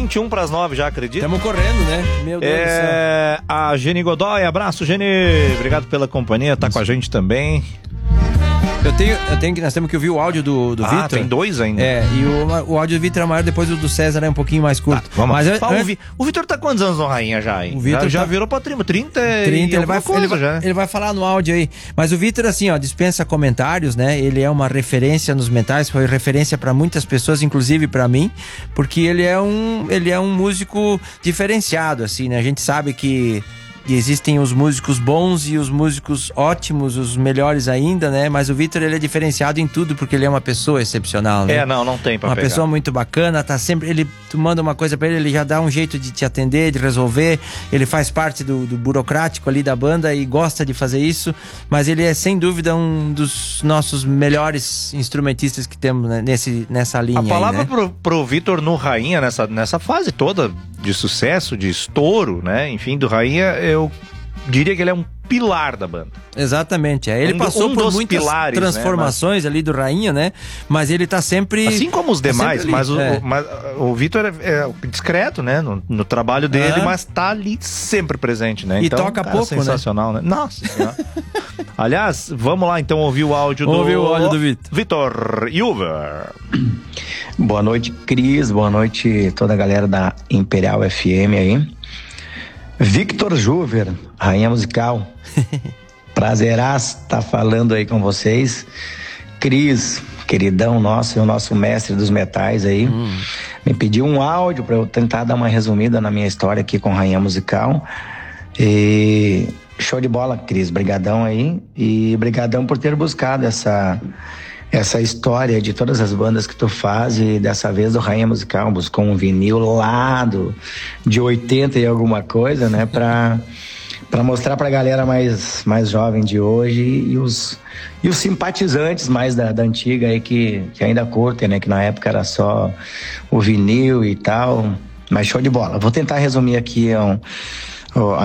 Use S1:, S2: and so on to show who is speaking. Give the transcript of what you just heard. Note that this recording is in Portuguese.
S1: 21 para as 9 já, acredita?
S2: Estamos correndo, né? Meu Deus do céu.
S1: A Geni Godoy, abraço, Geni. Obrigado pela companhia, tá com a gente também.
S2: Nós temos que ouvir o áudio do Vitor.
S1: Tem 2 ainda.
S2: E o áudio do Vitor é maior, depois o do César é um pouquinho mais curto.
S1: Tá, vamos. Mas o Vitor tá quantos anos no Rainha já, hein?
S2: O Vitor
S1: já virou pra 30
S2: ele vai falar no áudio aí. Mas o Vitor, assim, dispensa comentários, né? Ele é uma referência nos metais, foi referência pra muitas pessoas, inclusive pra mim, porque ele é um músico diferenciado, assim, né? A gente sabe que existem os músicos bons e os músicos ótimos, os melhores ainda, né? Mas o Vitor, ele é diferenciado em tudo, porque ele é uma pessoa excepcional, né?
S1: Não tem pra
S2: uma
S1: pegar.
S2: Pessoa muito bacana, tá sempre... Tu manda uma coisa pra ele já dá um jeito de te atender, de resolver. Ele faz parte do burocrático ali da banda e gosta de fazer isso, mas ele é, sem dúvida, um dos nossos melhores instrumentistas que temos, né, nessa linha.
S1: A palavra
S2: aí, né?
S1: pro Vitor no Rainha, nessa fase toda de sucesso, de estouro, né? Enfim, do Rainha, eu diria que ele é um pilar da banda.
S2: Exatamente. Ele passou por muitas transformações, né? Ali do Rainha, né? Mas ele tá sempre...
S1: Assim como os demais, mas o Vitor é discreto, né? No trabalho dele, mas tá ali sempre presente, né?
S2: E
S1: então,
S2: toca pouco,
S1: sensacional, né? Nossa Senhora. Aliás, vamos lá então ouvir o áudio
S2: do
S1: Vitor Juver.
S3: Boa noite, Cris. Boa noite toda a galera da Imperial FM aí. Victor Juver, Rainha Musical. Prazeraço estar falando aí com vocês. Cris, queridão nosso, e o nosso mestre dos metais aí, me pediu um áudio para eu tentar dar uma resumida na minha história aqui com Rainha Musical. E show de bola, Cris, brigadão aí. E brigadão por ter buscado essa história de todas as bandas que tu faz, e dessa vez o Rainha Musical buscou um vinil lá de 80 e alguma coisa, né, pra mostrar pra galera mais jovem de hoje e os simpatizantes mais da antiga aí que ainda curtem, né, que na época era só o vinil e tal, mas show de bola. Vou tentar resumir aqui